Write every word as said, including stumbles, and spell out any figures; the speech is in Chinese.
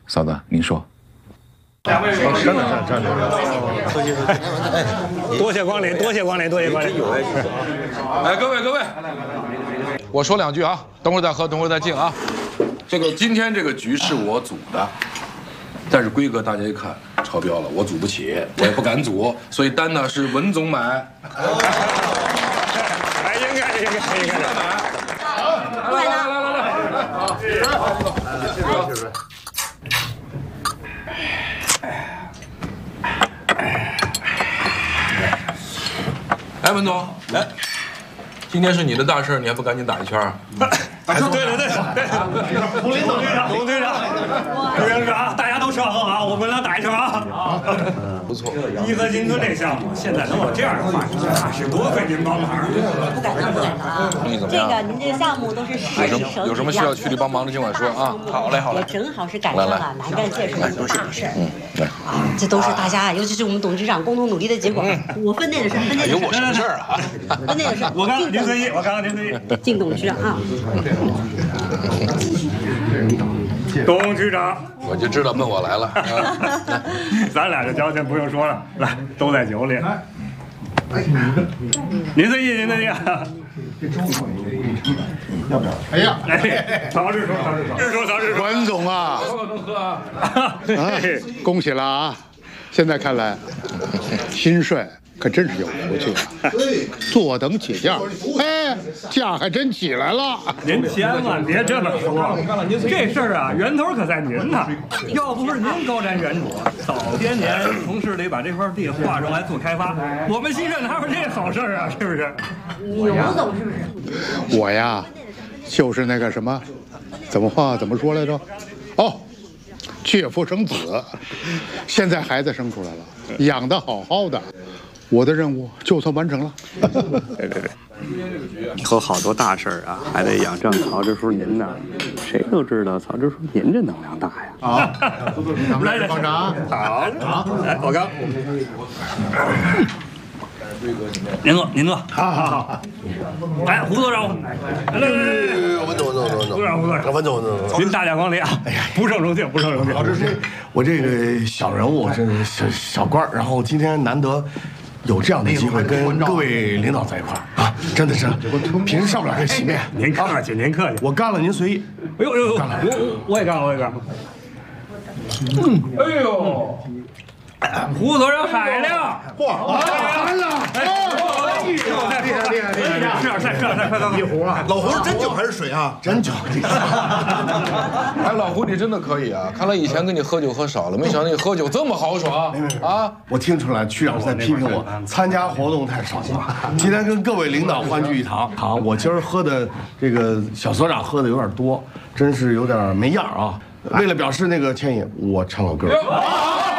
嫂子，您说。 两位，站着站站着，客气客气。 哎，多谢光临，多谢光临，多谢光临。有爱是。 哎，各位各位，我说两句啊，等会儿再喝，等会儿再敬啊。这个今天这个局是我组的，但是规格大家一看超标了，我组不起，我也不敢组，所以单呢是文总买。 哎，应该应该应该买。 好，来来来来来，好，是是。哎，文总，来，今天是你的大事，你还不赶紧打一圈啊？ 对对对对，董林董队长，董队长，董队长，大家都稍后啊，我们俩打一圈啊。 不错， 颐和金樽这项目现在能有这样的话题，那是多费您帮忙。 不敢当，不敢当啊！这个您这个项目都是实力手有什么需要曲里帮忙的，尽管说啊。好嘞，好嘞。 也正好是赶上了南站建设的大事。 嗯，来啊，这都是大家，尤其是我们董事长共同努力的结果。我分内的事，分内的事。 有我什么事儿啊？ 分内的事。 我刚您随意，我刚刚您随意。 敬董事长啊！ 董局长， 我就知道奔我来了。 咱俩这交情不用说了，来，都在酒里。您随意，您随意。 要不要？哎呀， 哎，曹志说，曹志说，日说，曹志说。 文总啊， 能喝啊！ 哎，恭喜了啊！现在看来，新帅可真是有福气啊！坐等起价，哎，价还真起来了。 您千万别这么说，这事儿啊，源头可在您呢。要不是您高瞻远瞩，早些年从市里把这块地划出来做开发，我们新镇哪有这好事儿啊？是不是？ 牛总是不是？ 我呀，就是那个什么，怎么话怎么说来着？哦，借腹生子，现在孩子生出来了，养得好好的。我的任务就算完成了。 对对对，以后好多大事儿啊，还得仰仗曹支书您呢。谁都知道曹支书您这能量大呀！ 啊，来来，方长， 好，好，来，我刚，您坐，您坐，好好好。来，胡所长，来来来， 文总文总文总， 胡所长胡所长， 文总文总， 您大驾光临啊！哎呀，不胜荣幸，不胜荣幸。 曹支书，我这个小人物，这小小官儿，然后今天难得。有这样的机会跟各位领导在一块儿啊，真的是平时上不了这席面。 您客气，您客气， 我干了您随意。 哎呦呦呦，我我也干了，我也干了。 嗯，哎呦， 胡所长海量， 嚯，完了！ 哎，厉害厉害厉害厉害！是啊，是啊，是啊，快快一壶啊！ 老胡是真酒还是水啊？真酒。 哎，老胡你真的可以啊！看来以前跟你喝酒喝少了，没想到你喝酒这么豪爽啊！ 我听出来区长是在批评我参加活动太少了。今天跟各位领导欢聚一堂，好，我今儿喝的这个小所长喝的有点多，真是有点没样啊。为了表示那个歉意，我唱个歌。